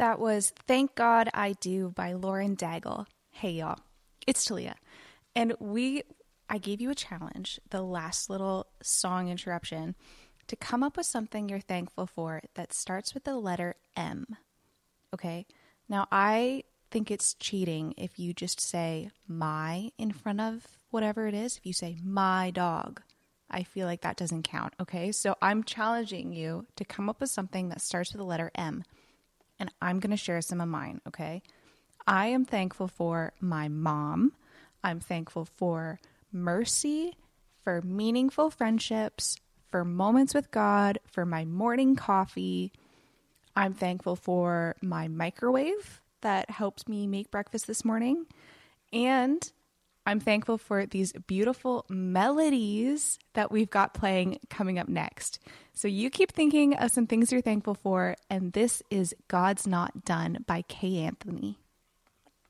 That was Thank God I Do by Lauren Daigle. Hey y'all, it's Talia. And I gave you a challenge, the last little song interruption, to come up with something you're thankful for that starts with the letter M. Okay? Now I think it's cheating if you just say my in front of whatever it is. If you say my dog, I feel like that doesn't count. Okay? So I'm challenging you to come up with something that starts with the letter M. And I'm going to share some of mine, okay? I am thankful for my mom. I'm thankful for mercy, for meaningful friendships, for moments with God, for my morning coffee. I'm thankful for my microwave that helped me make breakfast this morning. And I'm thankful for these beautiful melodies that we've got playing coming up next. So you keep thinking of some things you're thankful for, and this is God's Not Done by Kay Anthony.